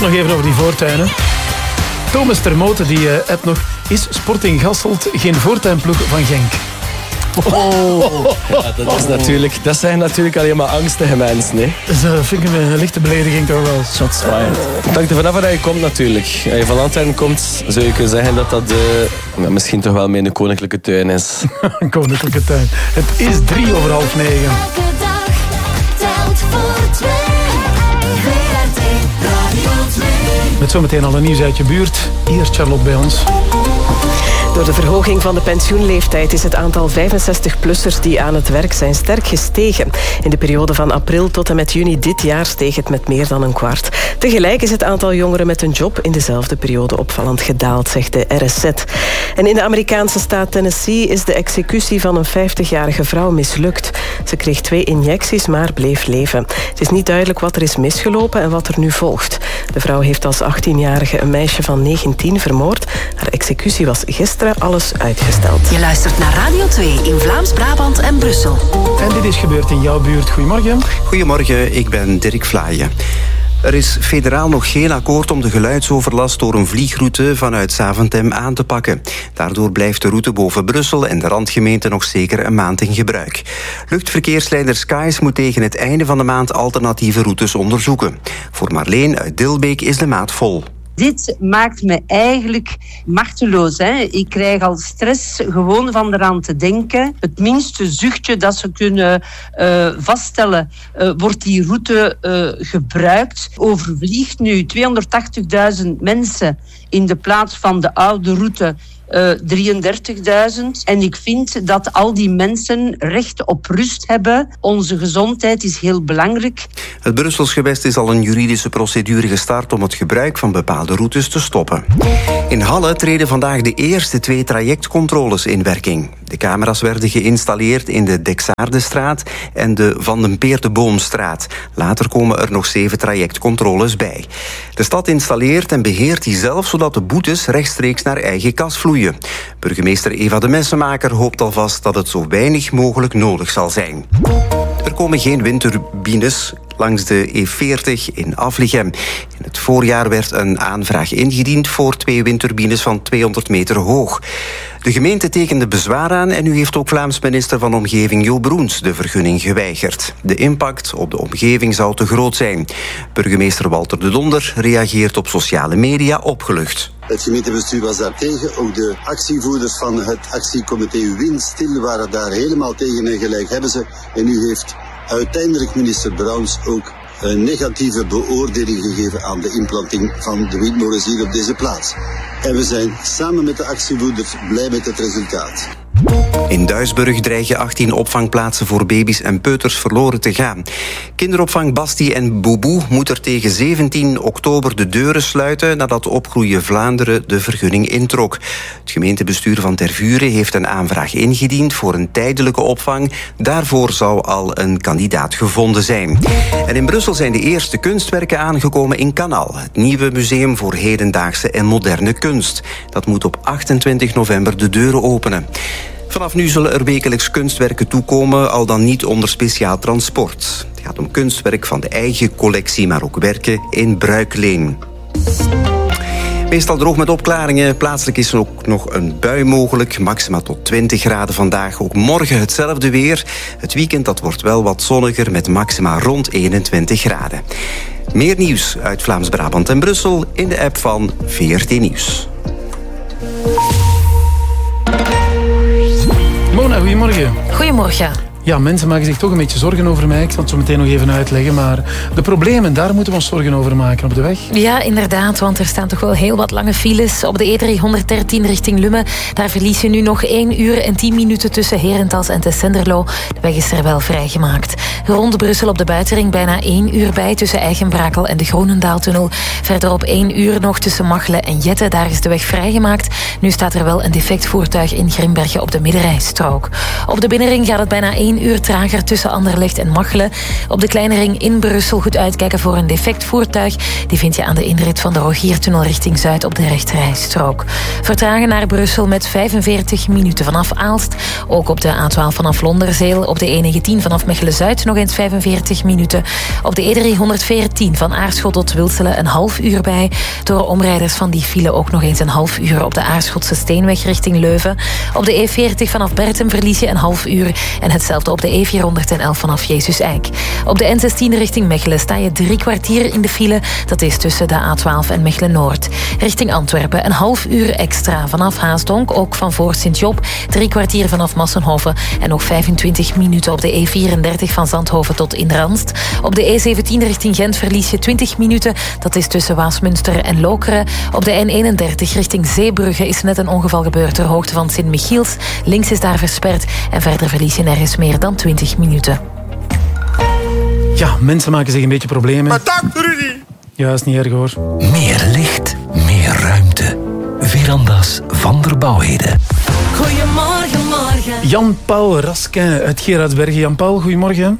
Toch nog even over die voortuinen. Thomas Termote die appt nog... Is Sporting Hasselt geen voortuinploeg van Genk? Ja, dat zijn natuurlijk alleen maar angstige mensen. Hè. Dat vind ik een lichte belediging toch wel. Shots fired. Het hangt er vanaf waar je komt natuurlijk. Als je van Antwerpen komt, zou je kunnen zeggen dat dat misschien toch wel meer een koninklijke tuin is. Een koninklijke tuin. Het is 9:03. Elke dag telt voor twee. VRT Radio 2. Met zometeen al een nieuws uit je buurt. Hier is Charlotte bij ons. Door de verhoging van de pensioenleeftijd is het aantal 65-plussers die aan het werk zijn sterk gestegen. In de periode van april tot en met juni dit jaar steeg het met meer dan een kwart. Tegelijk is het aantal jongeren met een job in dezelfde periode opvallend gedaald, zegt de RSZ. En in de Amerikaanse staat Tennessee is de executie van een 50-jarige vrouw mislukt. Ze kreeg 2 injecties, maar bleef leven. Het is niet duidelijk wat er is misgelopen en wat er nu volgt. De vrouw heeft als 18-jarige een meisje van 19 vermoord. Haar executie was gisteren alles uitgesteld. Je luistert naar Radio 2 in Vlaams-Brabant en Brussel. En dit is gebeurd in jouw buurt. Goedemorgen. Goedemorgen, ik ben Dirk Vlaaien. Er is federaal nog geen akkoord om de geluidsoverlast door een vliegroute vanuit Zaventem aan te pakken. Daardoor blijft de route boven Brussel en de randgemeente nog zeker een maand in gebruik. Luchtverkeersleider Skies moet tegen het einde van de maand alternatieve routes onderzoeken. Voor Marleen uit Dilbeek is de maat vol. Dit maakt me eigenlijk machteloos. Ik krijg al stress gewoon van eraan te denken. Het minste zuchtje dat ze kunnen vaststellen, wordt die route gebruikt. Overvliegt nu 280.000 mensen in de plaats van de oude route 33.000. En ik vind dat al die mensen recht op rust hebben. Onze gezondheid is heel belangrijk. Het Brussels gewest is al een juridische procedure gestart om het gebruik van bepaalde routes te stoppen. In Halle treden vandaag de eerste 2 trajectcontroles in werking. De camera's werden geïnstalleerd in de Dexaardestraat en de Van den Peer-de-Boomstraat. Later komen er nog 7 trajectcontroles bij. De stad installeert en beheert die zelf, zodat de boetes rechtstreeks naar eigen kas vloeien. Burgemeester Eva de Messenmaker hoopt alvast dat het zo weinig mogelijk nodig zal zijn. Er komen geen windturbines langs de E40 in Aflichem. In het voorjaar werd een aanvraag ingediend voor 2 windturbines van 200 meter hoog. De gemeente tekende bezwaar aan en nu heeft ook Vlaams minister van Omgeving Jo Broens de vergunning geweigerd. De impact op de omgeving zou te groot zijn. Burgemeester Walter de Donder reageert op sociale media opgelucht. Het gemeentebestuur was daar tegen. Ook de actievoerders van het actiecomité Windstil waren daar helemaal tegen en gelijk hebben ze. En nu heeft uiteindelijk minister Brouwens ook een negatieve beoordeling gegeven aan de implanting van de windmolens hier op deze plaats. En we zijn samen met de actievoerders blij met het resultaat. In Duisburg dreigen 18 opvangplaatsen voor baby's en peuters verloren te gaan. Kinderopvang Basti en Boeboe moet er tegen 17 oktober de deuren sluiten nadat Opgroeien Vlaanderen de vergunning introk. Het gemeentebestuur van Tervuren heeft een aanvraag ingediend voor een tijdelijke opvang. Daarvoor zou al een kandidaat gevonden zijn. En in Brussel zijn de eerste kunstwerken aangekomen in Canal, het nieuwe museum voor hedendaagse en moderne kunst. Dat moet op 28 november de deuren openen. Vanaf nu zullen er wekelijks kunstwerken toekomen, al dan niet onder speciaal transport. Het gaat om kunstwerk van de eigen collectie, maar ook werken in bruikleen. Meestal droog met opklaringen. Plaatselijk is er ook nog een bui mogelijk. Maxima tot 20 graden vandaag. Ook morgen hetzelfde weer. Het weekend dat wordt wel wat zonniger met maxima rond 21 graden. Meer nieuws uit Vlaams-Brabant en Brussel in de app van VRT Nieuws. Mona, goedemorgen. Goedemorgen. Ja, mensen maken zich toch een beetje zorgen over mij. Ik zal het zo meteen nog even uitleggen. Maar de problemen, daar moeten we ons zorgen over maken op de weg. Ja, inderdaad, want er staan toch wel heel wat lange files. Op de E313 richting Lummen, daar verlies je nu nog 1 uur en 10 minuten tussen Herentals en Tessenderlo. De weg is er wel vrijgemaakt. Rond Brussel op de buitenring bijna 1 uur bij tussen Eigenbrakel en de Groenendaaltunnel. Verderop 1 uur nog tussen Machelen en Jette. Daar is de weg vrijgemaakt. Nu staat er wel een defect voertuig in Grimbergen op de middenrijstrook. Op de binnenring gaat het bijna 1 1 uur trager tussen Anderlecht en Machelen. Op de kleine ring in Brussel goed uitkijken voor een defect voertuig. Die vind je aan de inrit van de Rogiertunnel richting Zuid op de rechterrijstrook. Vertragen naar Brussel met 45 minuten vanaf Aalst. Ook op de A12 vanaf Londerzeel. Op de E19 vanaf Mechelen-Zuid nog eens 45 minuten. Op de E314 van Aarschot tot Wilselen een half uur bij. Door omrijders van die file ook nog eens een half uur op de Aarschotse Steenweg richting Leuven. Op de E40 vanaf Bertem verlies je een half uur. En hetzelfde op de E411 vanaf Jezus Eik. Op de N16 richting Mechelen sta je 3 kwartier in de file. Dat is tussen de A12 en Mechelen-Noord. Richting Antwerpen een half uur extra vanaf Haasdonk. Ook van voor Sint-Job 3 kwartier vanaf Massenhoven. En nog 25 minuten op de E34 van Zandhoven tot Inranst. Op de E17 richting Gent verlies je 20 minuten. Dat is tussen Waasmunster en Lokeren. Op de N31 richting Zeebrugge is net een ongeval gebeurd ter hoogte van Sint-Michiels. Links is daar versperd en verder verlies je nergens meer dan 20 minuten. Ja, mensen maken zich een beetje problemen. Maar dank, Rudy! Ja, is niet erg hoor. Meer licht, meer ruimte. Veranda's van der Bouwheden. Goedemorgen, morgen. Jan-Paul Raskin uit Gerardsbergen. Jan-Paul, goedemorgen.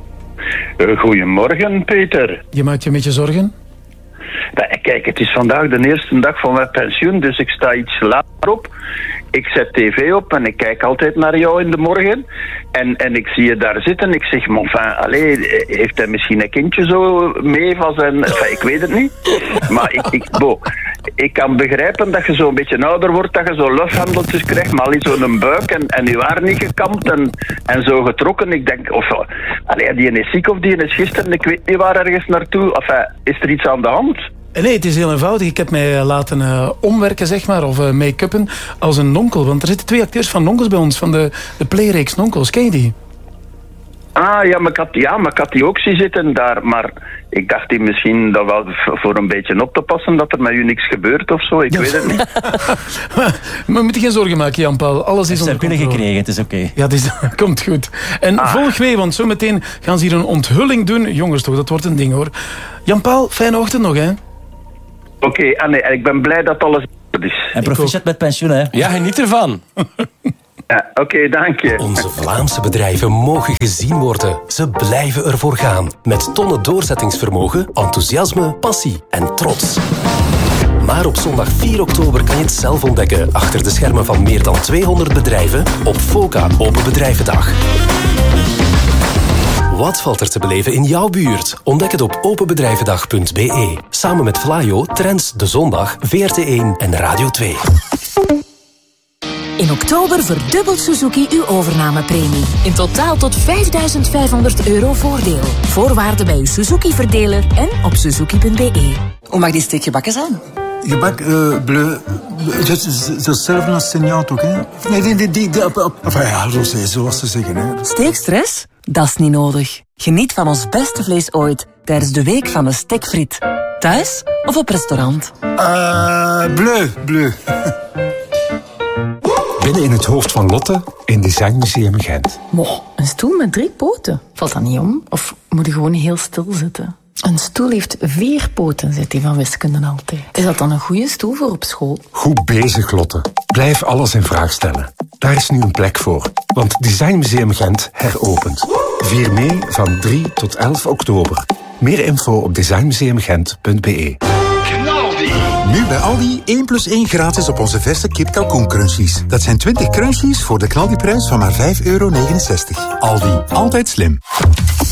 Goedemorgen, Peter. Je maakt je een beetje zorgen? Kijk, het is vandaag de eerste dag van mijn pensioen, dus ik sta iets later op. Ik zet tv op en ik kijk altijd naar jou in de morgen. En ik zie je daar zitten. Ik zeg, mon enfin, allez, heeft hij misschien een kindje zo mee van zijn... Enfin, ik weet het niet. Maar ik kan begrijpen dat je zo'n beetje ouder wordt, dat je zo lufhandeltjes krijgt, maar al zo'n buik en je haar niet gekamd en zo getrokken. Ik denk, die is ziek of die is gisteren, ik weet niet waar ergens naartoe. Enfin, is er iets aan de hand? Nee, het is heel eenvoudig. Ik heb mij laten omwerken, zeg maar, of make-uppen als een nonkel. Want er zitten 2 acteurs van nonkels bij ons, van de playreeks Nonkels. Ken je die? Ah, ja, maar ik had die ook zien zitten daar. Maar ik dacht die misschien dat wel voor een beetje op te passen, dat er met u niks gebeurt of zo. Ik weet het niet. maar we moeten geen zorgen maken, Jan-Paul. Alles is onder controle. Gekregen, het is oké. Ja, het komt goed. En volg mee, want zometeen gaan ze hier een onthulling doen. Jongens toch, dat wordt een ding hoor. Jan-Paul, fijne ochtend nog, hè? Oké, ik ben blij dat alles goed is. En proficiat met pensioen, hè? Ja, geniet ervan. Ja, oké, dank je. Onze Vlaamse bedrijven mogen gezien worden. Ze blijven ervoor gaan. Met tonnen doorzettingsvermogen, enthousiasme, passie en trots. Maar op zondag 4 oktober kan je het zelf ontdekken achter de schermen van meer dan 200 bedrijven op FOCA Open Bedrijvendag. Wat valt er te beleven in jouw buurt? Ontdek het op openbedrijvendag.be. Samen met Vlaio, Trends, De Zondag, VRT1 en Radio 2. In oktober verdubbelt Suzuki uw overnamepremie. In totaal tot €5.500 voordeel. Voorwaarden bij uw Suzuki-verdeler en op suzuki.be. Hoe mag die steek gebakken zijn? Gebak bleu, hetzelfde als Seigneur toch, hè? Nee, enfin ja, rosé, zoals ze zeggen, hè. Steekstress? Dat is niet nodig. Geniet van ons beste vlees ooit tijdens de week van de stekfriet. Thuis of op restaurant? Bleu. Binnen in het hoofd van Lotte in Design Museum Gent. Een stoel met 3 poten. Valt dat niet om? Of moet je gewoon heel stil zitten? Een stoel heeft 4 poten, zegt hij van wiskunde altijd. Is dat dan een goede stoel voor op school? Goed bezig, Lotte. Blijf alles in vraag stellen. Daar is nu een plek voor. Want Design Museum Gent heropent. Vier mee van 3 tot 11 oktober. Meer info op designmuseumgent.be. Nu bij Aldi 1+1 gratis op onze verse kip kalkoen crunchies. Dat zijn 20 crunchies voor de knaldiprijs van maar €5,69. Aldi, altijd slim.